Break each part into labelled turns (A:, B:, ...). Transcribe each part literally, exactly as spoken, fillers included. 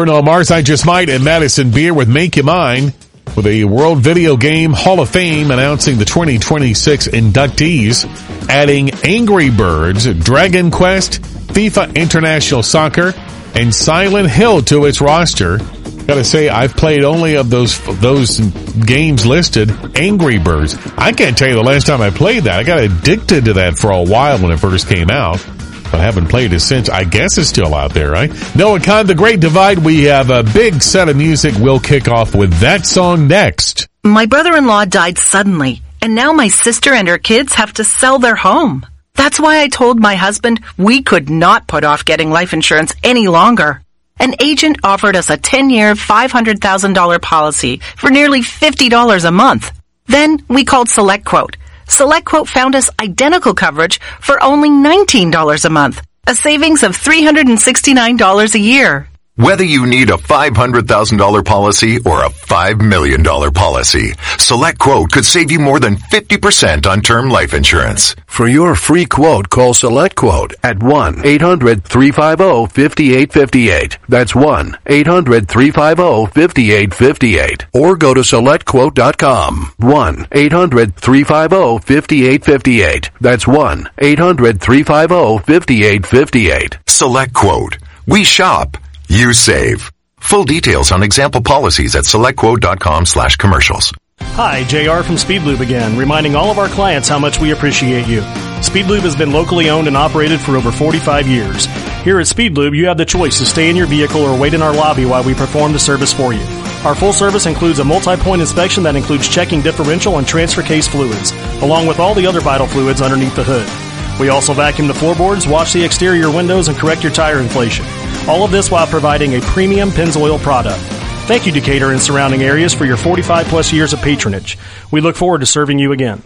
A: on Mars I Just Might and Madison Beer with Make You Mine, with the World Video Game Hall of Fame announcing the twenty twenty-six inductees, adding Angry Birds, Dragon Quest, FIFA International Soccer, and Silent Hill to its roster. Gotta say, I've played only of those those games listed, Angry Birds. I can't tell you the last time I played that. I got addicted to that for a while when it first came out, but I haven't played it since. I guess it's still out there, right? Noah Kahn, The Great Divide. We have a big set of music. We'll kick off with that song next.
B: My brother-in-law died suddenly, and now my sister and her kids have to sell their home. That's why I told my husband we could not put off getting life insurance any longer. An agent offered us a ten-year, five hundred thousand dollars policy for nearly fifty dollars a month. Then we called SelectQuote. SelectQuote found us identical coverage for only nineteen dollars a month, a savings of three hundred sixty-nine dollars a year.
C: Whether you need a five hundred thousand dollars policy or a five million dollars policy, SelectQuote could save you more than fifty percent on term life insurance.
D: For your free quote, call SelectQuote at one eight hundred three five zero five eight five eight. That's one eight hundred three five zero five eight five eight. Or go to select quote dot com. one eight hundred three five zero five eight five eight. That's one eight hundred three five zero five eight five eight.
C: SelectQuote. We shop. You save. Full details on example policies at selectquote.com slash commercials.
E: Hi, J R from Speedlube again, reminding all of our clients how much we appreciate you. Speedlube has been locally owned and operated for over forty-five years. Here at Speedlube, you have the choice to stay in your vehicle or wait in our lobby while we perform the service for you. Our full service includes a multi-point inspection that includes checking differential and transfer case fluids, along with all the other vital fluids underneath the hood. We also vacuum the floorboards, wash the exterior windows, and correct your tire inflation. All of this while providing a premium Pennzoil product. Thank you, Decatur and surrounding areas, for your forty-five plus years of patronage. We look forward to serving you again.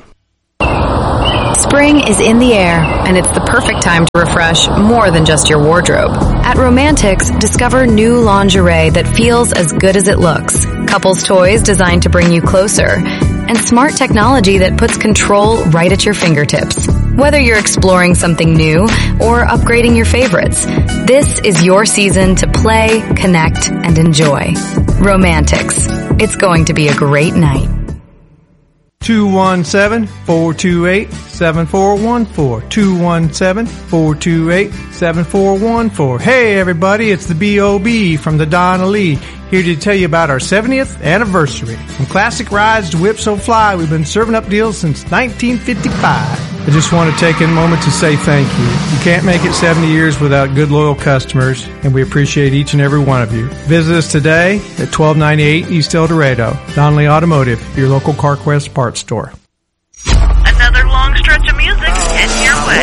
F: Spring is in the air, and it's the perfect time to refresh more than just your wardrobe. At Romantics, discover new lingerie that feels as good as it looks, couples toys designed to bring you closer, and smart technology that puts control right at your fingertips. Whether you're exploring something new or upgrading your favorites, this is your season to play, connect, and enjoy. Romantics. It's going to be a great night.
G: two one seven, four two eight, seven four one four. two one seven, four two eight, seven four one four. Hey everybody, it's the B O B from the Donna Lee, here to tell you about our seventieth anniversary. From classic rides to Whip So Fly, we've been serving up deals since nineteen fifty-five. I just want to take a moment to say thank you. You can't make it seventy years without good, loyal customers, and we appreciate each and every one of you. Visit us today at twelve ninety-eight East El Dorado. Donnelly Automotive, your local CarQuest parts store.
H: Another long stretch of music heading your way.